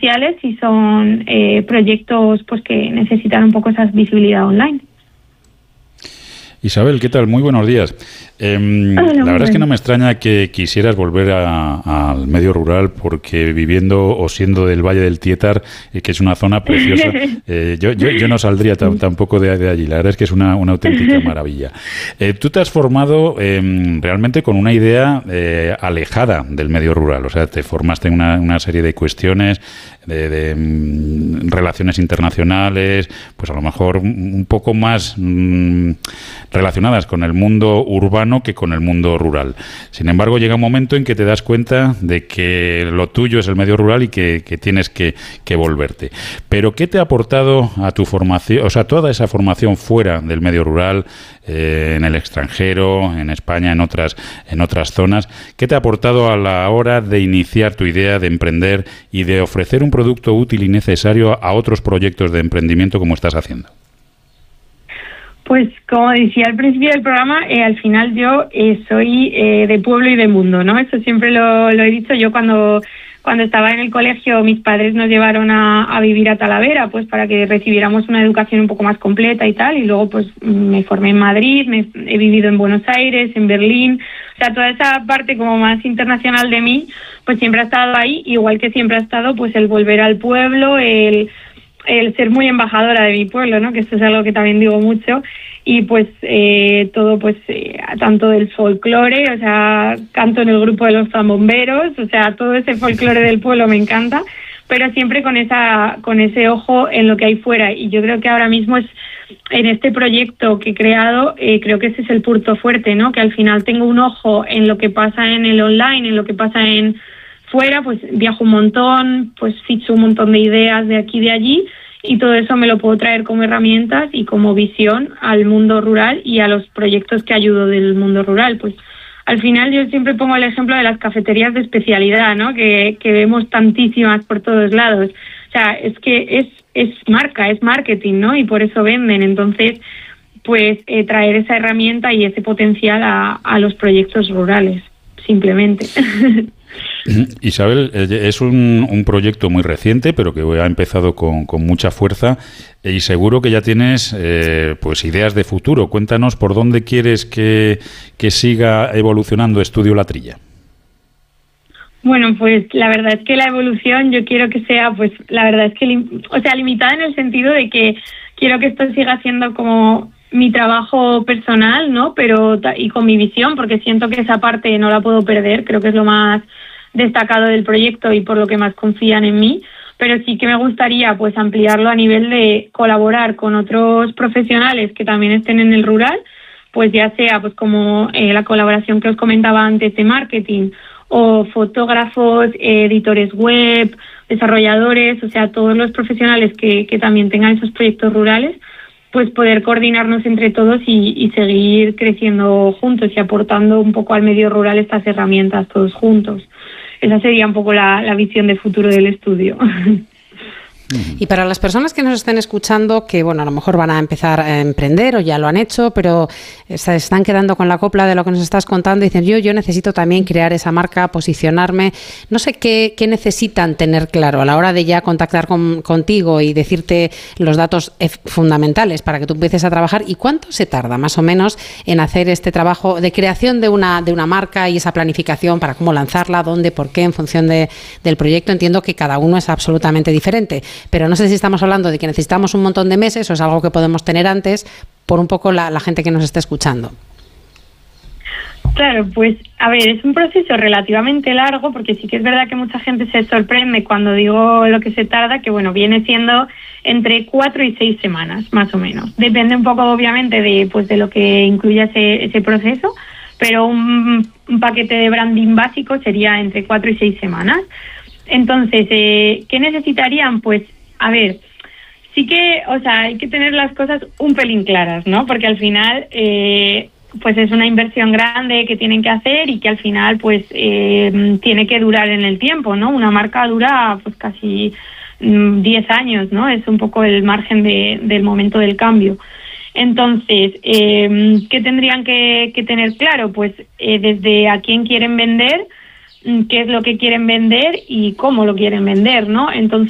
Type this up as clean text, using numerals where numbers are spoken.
sociales y son proyectos pues que necesitan un poco esa visibilidad online. Isabel, ¿qué tal? Muy buenos días. La verdad es que no me extraña que quisieras volver al medio rural porque viviendo o siendo del Valle del Tietar, que es una zona preciosa, yo no saldría tampoco de allí. La verdad es que es una auténtica maravilla. Tú te has formado realmente con una idea alejada del medio rural, o sea, te formaste en una serie de cuestiones de relaciones internacionales, pues a lo mejor un poco más relacionadas con el mundo urbano que con el mundo rural. Sin embargo, llega un momento en que te das cuenta de que lo tuyo es el medio rural y que tienes que volverte. Pero ¿qué te ha aportado a tu formación, o sea, toda esa formación fuera del medio rural, en el extranjero, en España, en otras zonas? ¿Qué te ha aportado a la hora de iniciar tu idea de emprender y de ofrecer un producto útil y necesario a otros proyectos de emprendimiento como estás haciendo? Pues como decía al principio del programa, al final yo soy de pueblo y de mundo, ¿no? Eso siempre lo he dicho. Yo cuando estaba en el colegio, mis padres nos llevaron a vivir a Talavera, pues para que recibiéramos una educación un poco más completa y tal, y luego pues me formé en Madrid, he vivido en Buenos Aires, en Berlín, o sea, toda esa parte como más internacional de mí, pues siempre ha estado ahí, igual que siempre ha estado pues el volver al pueblo, el ser muy embajadora de mi pueblo, ¿no? Que esto es algo que también digo mucho. Y pues todo, pues tanto del folclore, o sea, canto en el grupo de los zambomberos, o sea, todo ese folclore del pueblo me encanta, pero siempre con ese ojo en lo que hay fuera. Y yo creo que ahora mismo en este proyecto que he creado, creo que ese es el punto fuerte, ¿no? Que al final tengo un ojo en lo que pasa en el online, en lo que pasa en fuera, pues viajo un montón, pues ficho un montón de ideas de aquí y de allí, y todo eso me lo puedo traer como herramientas y como visión al mundo rural y a los proyectos que ayudo del mundo rural. Pues al final yo siempre pongo el ejemplo de las cafeterías de especialidad, ¿no? Que vemos tantísimas por todos lados. O sea, es que es marca, es marketing, ¿no? Y por eso venden. Entonces, pues traer esa herramienta y ese potencial a los proyectos rurales, simplemente. Isabel, es un proyecto muy reciente, pero que ha empezado con mucha fuerza y seguro que ya tienes pues ideas de futuro. Cuéntanos por dónde quieres que siga evolucionando Estudio La Trilla. Bueno, pues la verdad es que la evolución yo quiero que sea, pues la verdad es que, limitada en el sentido de que quiero que esto siga siendo como mi trabajo personal, ¿no? Pero y con mi visión, porque siento que esa parte no la puedo perder, creo que es lo más destacado del proyecto y por lo que más confían en mí, pero sí que me gustaría pues ampliarlo a nivel de colaborar con otros profesionales que también estén en el rural, pues ya sea pues como la colaboración que os comentaba antes de marketing, o fotógrafos, editores web, desarrolladores, o sea, todos los profesionales que también tengan esos proyectos rurales, pues poder coordinarnos entre todos y seguir creciendo juntos y aportando un poco al medio rural estas herramientas todos juntos. Esa sería un poco la visión de futuro del estudio. Y para las personas que nos estén escuchando, que bueno, a lo mejor van a empezar a emprender o ya lo han hecho, pero se están quedando con la copla de lo que nos estás contando y dicen, yo necesito también crear esa marca, posicionarme, no sé qué necesitan tener claro a la hora de ya contactar contigo y decirte los datos fundamentales para que tú empieces a trabajar, y cuánto se tarda más o menos en hacer este trabajo de creación de una marca y esa planificación para cómo lanzarla, dónde, por qué, en función del proyecto. Entiendo que cada uno es absolutamente diferente, pero no sé si estamos hablando de que necesitamos un montón de meses o es algo que podemos tener antes, por un poco la gente que nos está escuchando. Claro, pues a ver, es un proceso relativamente largo, porque sí que es verdad que mucha gente se sorprende cuando digo lo que se tarda, que bueno, viene siendo entre 4 y 6 semanas, más o menos. Depende un poco, obviamente, de lo que incluya ese proceso, pero un paquete de branding básico sería entre 4 y 6 semanas. Entonces, ¿qué necesitarían? Pues, a ver, sí que, o sea, hay que tener las cosas un pelín claras, ¿no? Porque al final, pues es una inversión grande que tienen que hacer y que al final, pues, tiene que durar en el tiempo, ¿no? Una marca dura, pues, casi 10 años, ¿no? Es un poco el margen del momento del cambio. Entonces, ¿qué tendrían que tener claro? Pues, desde a quién quieren vender, qué es lo que quieren vender y cómo lo quieren vender, ¿no? Entonces,